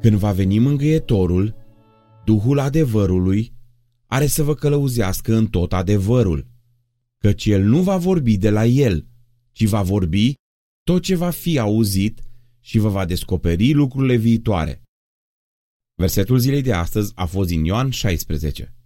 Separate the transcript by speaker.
Speaker 1: Când va veni Mângâietorul, Duhul adevărului, are să vă călăuzească în tot adevărul, căci El nu va vorbi de la El, ci va vorbi tot ce va fi auzit și vă va descoperi lucrurile viitoare. Versetul zilei de astăzi a fost din Ioan 16.